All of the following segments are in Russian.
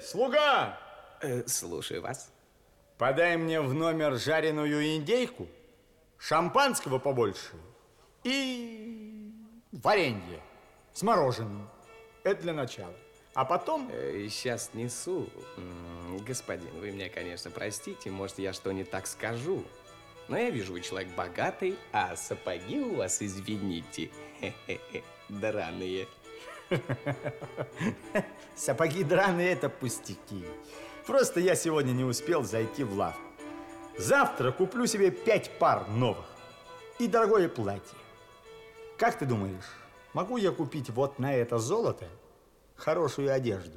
слуга! Слушаю вас. Подай мне в номер жареную индейку, шампанского побольше и варенье с мороженым. Это для начала. А потом... Сейчас несу. Господин, вы меня, конечно, простите, может, я что не так скажу. Но я вижу, вы человек богатый, а сапоги у вас, извините, драные. Сапоги драные – это пустяки. Просто я сегодня не успел зайти в лавку. Завтра куплю себе 5 пар новых и дорогое платье. Как ты думаешь, могу я купить вот на это золото хорошую одежду?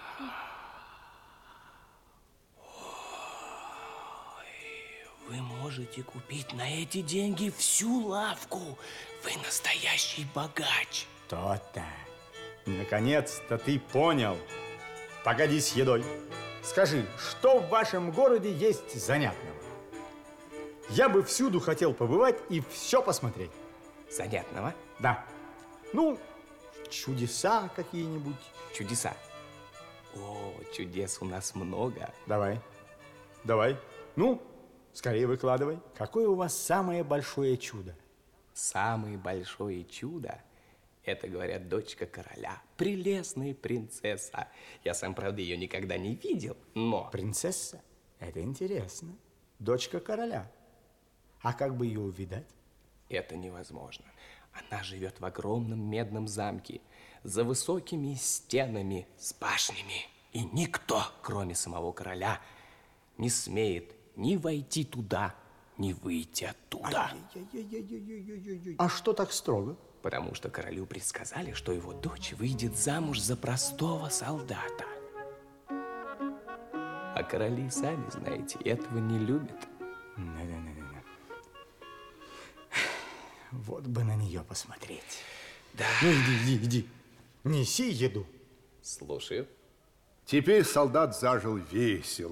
Вы можете купить на эти деньги всю лавку. Вы настоящий богач. То-то. Наконец-то ты понял. Погоди с едой. Скажи, что в вашем городе есть занятного? Я бы всюду хотел побывать и все посмотреть. Занятного? Да. Ну, чудеса какие-нибудь. Чудеса. О, чудес у нас много. Давай. Ну, скорее выкладывай. Какое у вас самое большое чудо? Самое большое чудо — это, говорят, дочка короля. Прелестная принцесса. Я сам, правда, ее никогда не видел, но... Принцесса? Это интересно. Дочка короля. А как бы ее увидать? Это невозможно. Она живет в огромном медном замке, за высокими стенами с башнями. И никто, кроме самого короля, не смеет ни войти туда, ни выйти оттуда. А что так строго? Потому что королю предсказали, что его дочь выйдет замуж за простого солдата. А короли, сами знаете, этого не любят. Вот бы на нее посмотреть. Да. Ну, иди. Неси еду. Слушаю. Теперь солдат зажил весел.